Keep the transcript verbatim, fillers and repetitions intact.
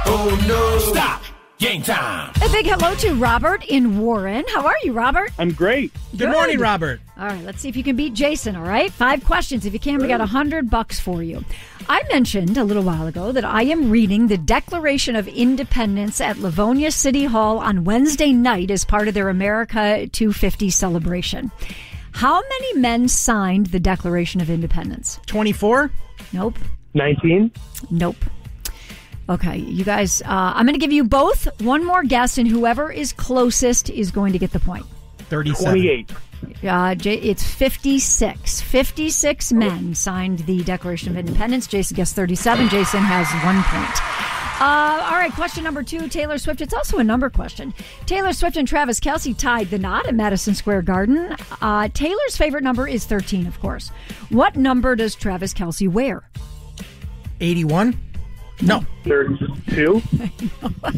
Oh, no. Stop. Game time. A big hello to Robert in Warren. How are you, Robert? I'm great. Good, Good morning, Robert. All right, let's see if you can beat Jason, all right? Five questions. If you can, we got a hundred bucks for you. I mentioned a little while ago that I am reading the Declaration of Independence at Livonia City Hall on Wednesday night as part of their America two fifty celebration. How many men signed the Declaration of Independence? twenty-four? Nope. nineteen? Nope. Okay, you guys, uh, I'm going to give you both one more guess, and whoever is closest is going to get the point. thirty-seven. twenty-eight. Uh, J- it's fifty-six. fifty-six men signed the Declaration of Independence. Jason guessed thirty-seven. Jason has one point. Uh, all right, question number two, Taylor Swift. It's also a number question. Taylor Swift and Travis Kelce tied the knot at Madison Square Garden. Uh, Taylor's favorite number is thirteen, of course. What number does Travis Kelce wear? eighty-one? No. thirty-two?